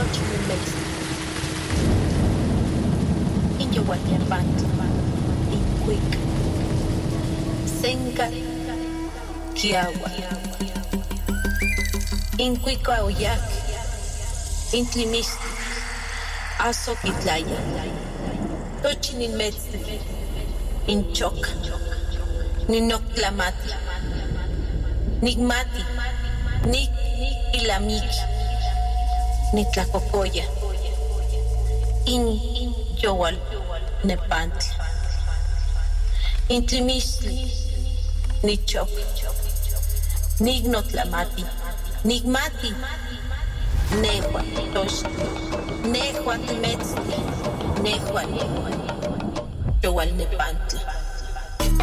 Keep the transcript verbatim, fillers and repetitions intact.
Tochimemex, Inyowaltiapantli, Incuic, Senca, Kiawa, Incuica Oyac, Intlimistli, Azoquitlaya, Tochininmetzli, Inchoc, Ninoctlamati, Nigmati, Nik Ilamiki, Nitlacocoya, In Yowal Nepantli, Intlimistli, Nichoc, Nignotlamati, Nigmati, Nehua Tosh, Nehua Timetzli, Nehua Yowal Nepantli.